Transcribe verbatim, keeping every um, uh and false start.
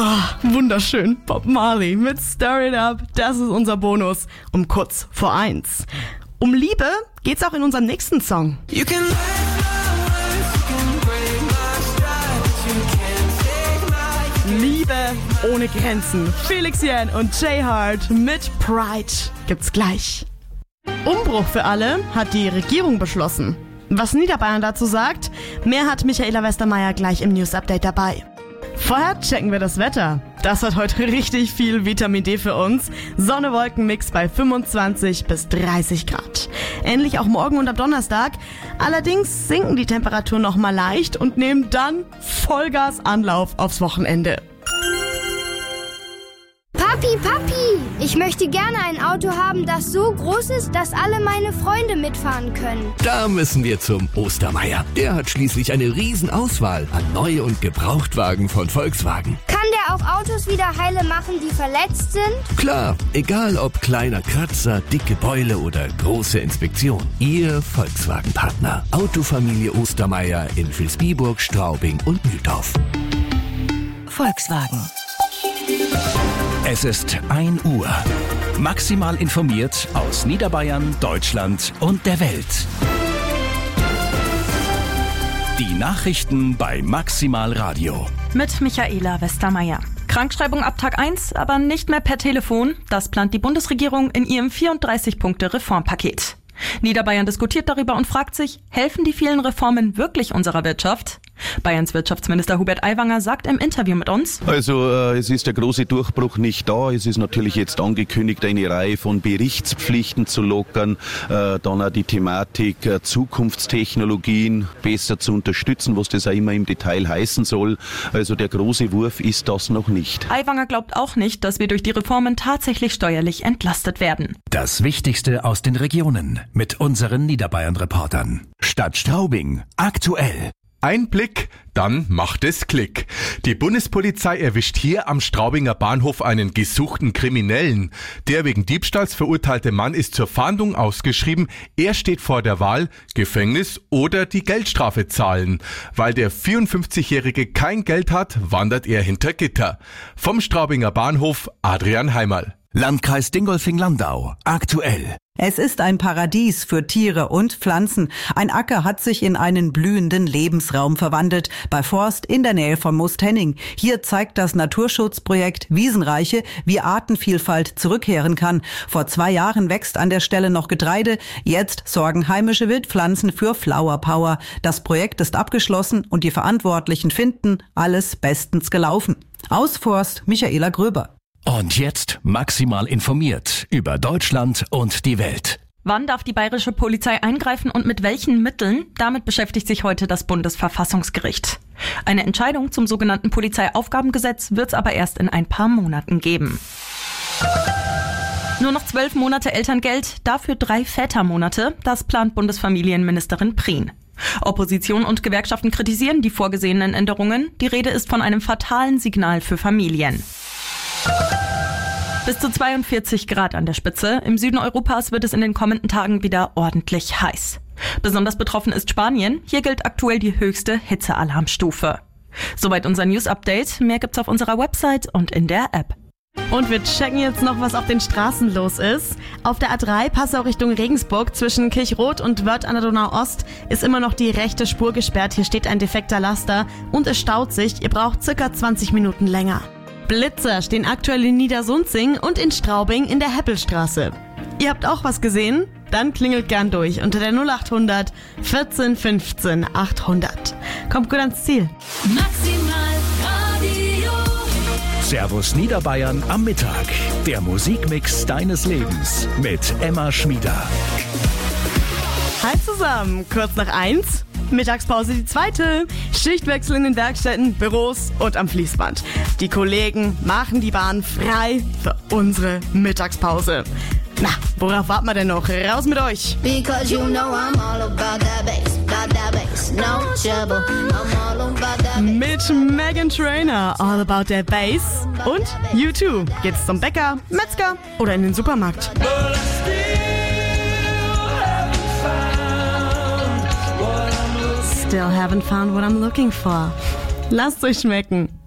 Oh, wunderschön. Bob Marley mit Stir It Up. Das ist unser Bonus um kurz vor eins. Um Liebe geht's auch in unserem nächsten Song. You can Liebe ohne Grenzen. Felix Jan und Jay Hart mit Pride gibt's gleich. Umbruch für alle hat die Regierung beschlossen. Was Niederbayern dazu sagt, mehr hat Michaela Westermeier gleich im News-Update dabei. Vorher checken wir das Wetter. Das hat heute richtig viel Vitamin D für uns. Sonne-Wolken-Mix bei fünfundzwanzig bis dreißig Grad. Ähnlich auch morgen und am Donnerstag. Allerdings sinken die Temperaturen noch mal leicht und nehmen dann Vollgas Anlauf aufs Wochenende. Papi, Papi, ich möchte gerne ein Auto haben, das so groß ist, dass alle meine Freunde mitfahren können. Da müssen wir zum Ostermeier. Der hat schließlich eine Riesenauswahl an Neu- und Gebrauchtwagen von Volkswagen. Kann der auch Autos wieder heile machen, die verletzt sind? Klar, egal ob kleiner Kratzer, dicke Beule oder große Inspektion. Ihr Volkswagen-Partner. Autofamilie Ostermeier in Vilsbiburg, Straubing und Mühldorf. Volkswagen. Es ist ein Uhr. Maximal informiert aus Niederbayern, Deutschland und der Welt. Die Nachrichten bei Maximal Radio. Mit Michaela Westermeier. Krankschreibung ab Tag eins, aber nicht mehr per Telefon. Das plant die Bundesregierung in ihrem vierunddreißig-Punkte-Reformpaket. Niederbayern diskutiert darüber und fragt sich, helfen die vielen Reformen wirklich unserer Wirtschaft? Bayerns Wirtschaftsminister Hubert Aiwanger sagt im Interview mit uns: Also äh, es ist der große Durchbruch nicht da. Es ist natürlich jetzt angekündigt, eine Reihe von Berichtspflichten zu lockern, äh, dann auch die Thematik äh, Zukunftstechnologien besser zu unterstützen, was das auch immer im Detail heißen soll. Also der große Wurf ist das noch nicht. Aiwanger glaubt auch nicht, dass wir durch die Reformen tatsächlich steuerlich entlastet werden. Das Wichtigste aus den Regionen mit unseren Niederbayern-Reportern. Stadt Straubing, aktuell. Ein Blick, dann macht es Klick. Die Bundespolizei erwischt hier am Straubinger Bahnhof einen gesuchten Kriminellen. Der wegen Diebstahls verurteilte Mann ist zur Fahndung ausgeschrieben. Er steht vor der Wahl, Gefängnis oder die Geldstrafe zahlen. Weil der vierundfünfzigjährige kein Geld hat, wandert er hinter Gitter. Vom Straubinger Bahnhof Adrian Heimerl. Landkreis Dingolfing-Landau, aktuell. Es ist ein Paradies für Tiere und Pflanzen. Ein Acker hat sich in einen blühenden Lebensraum verwandelt, bei Forst in der Nähe von Moosthenning. Hier zeigt das Naturschutzprojekt Wiesenreiche, wie Artenvielfalt zurückkehren kann. Vor zwei Jahren wächst an der Stelle noch Getreide. Jetzt sorgen heimische Wildpflanzen für Flower Power. Das Projekt ist abgeschlossen und die Verantwortlichen finden, alles bestens gelaufen. Aus Forst, Michaela Gröber. Und jetzt maximal informiert über Deutschland und die Welt. Wann darf die bayerische Polizei eingreifen und mit welchen Mitteln? Damit beschäftigt sich heute das Bundesverfassungsgericht. Eine Entscheidung zum sogenannten Polizeiaufgabengesetz wird es aber erst in ein paar Monaten geben. Nur noch zwölf Monate Elterngeld, dafür drei Vätermonate. Das plant Bundesfamilienministerin Prien. Opposition und Gewerkschaften kritisieren die vorgesehenen Änderungen. Die Rede ist von einem fatalen Signal für Familien. Bis zu zweiundvierzig Grad an der Spitze. Im Süden Europas wird es in den kommenden Tagen wieder ordentlich heiß. Besonders betroffen ist Spanien. Hier gilt aktuell die höchste Hitzealarmstufe. Soweit unser News-Update. Mehr gibt's auf unserer Website und in der App. Und wir checken jetzt noch, was auf den Straßen los ist. Auf der A drei Passau Richtung Regensburg zwischen Kirchroth und Wörth an der Donau-Ost ist immer noch die rechte Spur gesperrt. Hier steht ein defekter Laster und es staut sich. Ihr braucht circa zwanzig Minuten länger. Blitzer stehen aktuell in Niedersunzing und in Straubing in der Heppelstraße. Ihr habt auch was gesehen? Dann klingelt gern durch unter der null achthundert vierzehn fünfzehn achthundert. Kommt gut ans Ziel. Maximal Radio. Servus Niederbayern am Mittag. Der Musikmix deines Lebens mit Emma Schmieder. Hi zusammen, kurz nach eins. Mittagspause die zweite. Schichtwechsel in den Werkstätten, Büros und am Fließband. Die Kollegen machen die Bahn frei für unsere Mittagspause. Na, worauf warten wir denn noch? Raus mit euch! Because you know I'm all about that bass, about that bass, no trouble. I'm all about that bass. Mit Meghan Trainor, All About That Bass und U zwei geht's zum Bäcker, Metzger oder in den Supermarkt. Still haven't found what I'm looking for. Lasst euch schmecken.